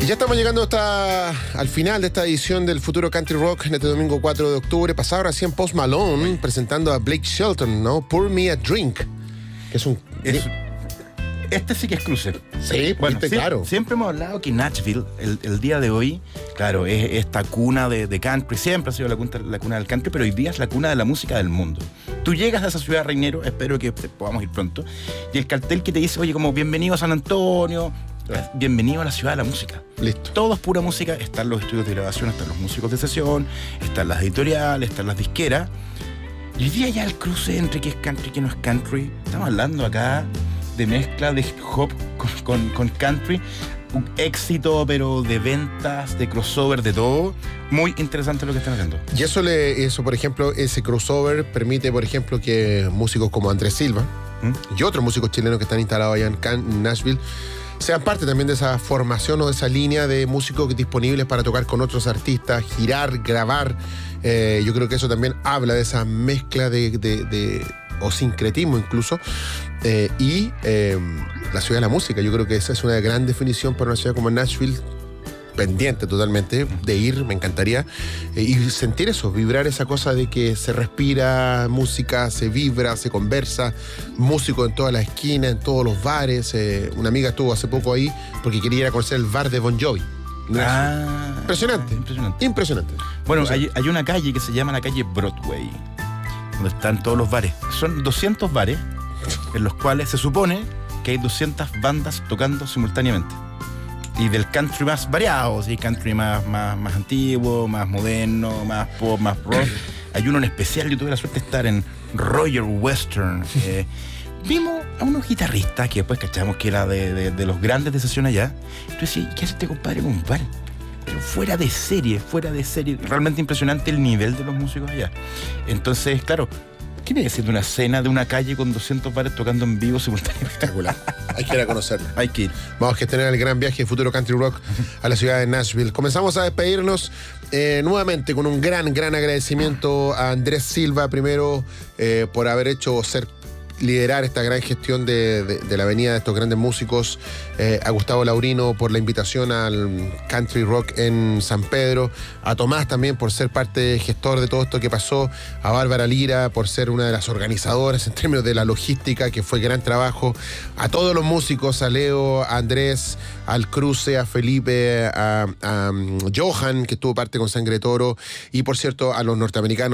Y ya estamos llegando al final de esta edición del Futuro Country Rock en este domingo 4 de octubre. Pasado recién Post Malone presentando a Blake Shelton, ¿no? Pour Me a Drink. Que es un... Este sí que es cruce. Sí, bueno, claro. Siempre hemos hablado que Nashville, el día de hoy, claro, es esta cuna de country. Siempre ha sido la cuna del country, pero hoy día es la cuna de la música del mundo. Tú llegas a esa ciudad, Reinero, espero que podamos ir pronto, y el cartel que te dice, oye, como bienvenido a San Antonio, bienvenido a la ciudad de la música. Listo. Todo es pura música. Están los estudios de grabación, están los músicos de sesión, están las editoriales, están las disqueras. Y hoy día ya el cruce entre qué es country y qué no es country. Estamos hablando acá de mezcla de hip hop con country. Un éxito, pero de ventas, de crossover, de todo. Muy interesante lo que están haciendo. Y eso, por ejemplo, ese crossover permite, por ejemplo, que músicos como Andrés Silva y otros músicos chilenos que están instalados allá en Nashville sean parte también de esa formación o de esa línea de músicos disponibles para tocar con otros artistas, girar, grabar. Yo creo que eso también habla de esa mezcla de o sincretismo incluso, y la ciudad de la música. Yo creo que esa es una gran definición para una ciudad como Nashville, pendiente totalmente de ir, me encantaría, y sentir eso, vibrar esa cosa de que se respira música, se vibra, se conversa, músicos en todas las esquinas, en todos los bares. Una amiga estuvo hace poco ahí porque quería ir a conocer el bar de Bon Jovi. Impresionante. Bueno, hay una calle que se llama la calle Broadway, donde están todos los bares. Son 200 bares en los cuales se supone que hay 200 bandas tocando simultáneamente. Y del country más variado, ¿sí? Country más antiguo, más moderno, más pop, más rock. Hay uno en especial, yo tuve la suerte de estar en Roger Western. Vimos a unos guitarristas que después cachamos que era de los grandes de sesión allá. Entonces, ¿qué hace este compadre en un bar? Pero fuera de serie. Realmente impresionante el nivel de los músicos allá. Entonces, claro, ¿qué me decir de una escena de una calle con 200 bares tocando en vivo simultáneamente? Espectacular. Hay que ir a conocerlo. Hay que ir. Vamos a gestionar el gran viaje de Futuro Country Rock a la ciudad de Nashville. Comenzamos a despedirnos nuevamente con un gran agradecimiento a Andrés Silva, primero, por haber hecho liderar esta gran gestión de la venida de estos grandes músicos, a Gustavo Laurino por la invitación al Country Rock en San Pedro, a Tomás también por ser parte gestor de todo esto que pasó, a Bárbara Lira por ser una de las organizadoras en términos de la logística, que fue gran trabajo, a todos los músicos, a Leo, a Andrés, al Cruce, a Felipe, a Johan, que estuvo parte con Sangre de Toro, y por cierto a los norteamericanos